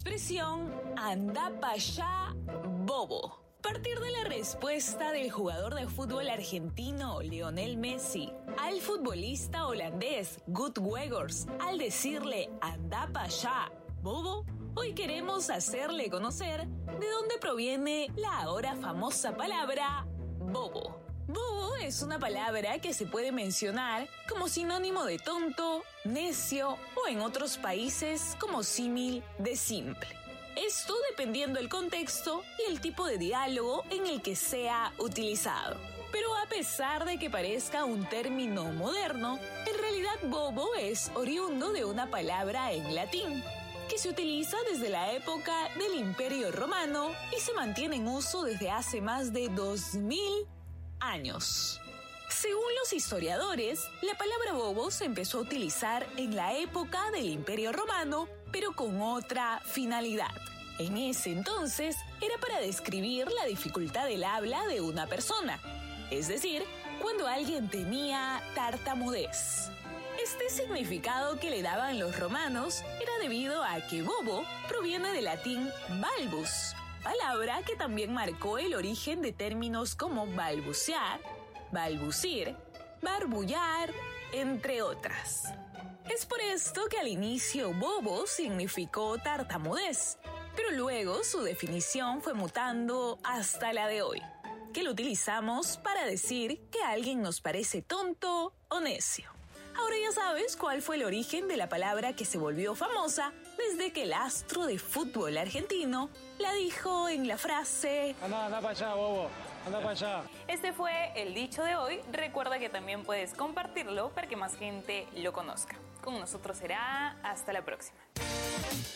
expresión anda pa' allá, bobo. Partir de la respuesta del jugador de fútbol argentino Lionel Messi al futbolista holandés Guus Weghorst al decirle anda pa' allá, bobo, hoy queremos hacerle conocer de dónde proviene la ahora famosa palabra bobo. Bobo es una palabra que se puede mencionar como sinónimo de tonto, necio o en otros países como símil de simple. Esto dependiendo del contexto y el tipo de diálogo en el que sea utilizado. Pero a pesar de que parezca un término moderno, en realidad bobo es oriundo de una palabra en latín, que se utiliza desde la época del Imperio Romano y se mantiene en uso desde hace más de 2000 años. Según los historiadores, la palabra bobo se empezó a utilizar en la época del Imperio Romano, pero con otra finalidad. En ese entonces era para describir la dificultad del habla de una persona, es decir, cuando alguien tenía tartamudez. Este significado que le daban los romanos era debido a que bobo proviene del latín balbus, palabra que también marcó el origen de términos como balbucear, balbucir, barbullar, entre otras. Es por esto que al inicio bobo significó tartamudez, pero luego su definición fue mutando hasta la de hoy, que lo utilizamos para decir que alguien nos parece tonto o necio. Ahora ya sabes cuál fue el origen de la palabra que se volvió famosa desde que el astro de fútbol argentino la dijo en la frase anda para allá, bobo, anda para allá. Este fue el dicho de hoy. Recuerda que también puedes compartirlo para que más gente lo conozca. Con nosotros será hasta la próxima.